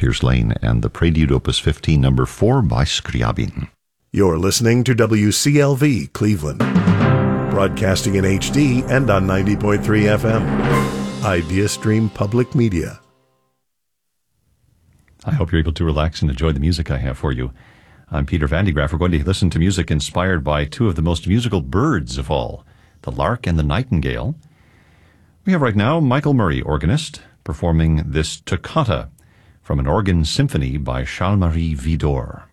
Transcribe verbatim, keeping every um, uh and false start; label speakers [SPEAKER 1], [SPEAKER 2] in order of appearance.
[SPEAKER 1] Piers Lane and the Prelude Opus fifteen, number four by Scriabin.
[SPEAKER 2] You're listening to W C L V Cleveland, broadcasting in H D and on ninety point three F M. IdeaStream Public Media.
[SPEAKER 1] I hope you're able to relax and enjoy the music I have for you. I'm Peter Van de Graaff. We're going to listen to music inspired by two of the most musical birds of all, the lark and the nightingale. We have right now Michael Murray, organist, performing this toccata from an organ symphony by Charles-Marie Widor.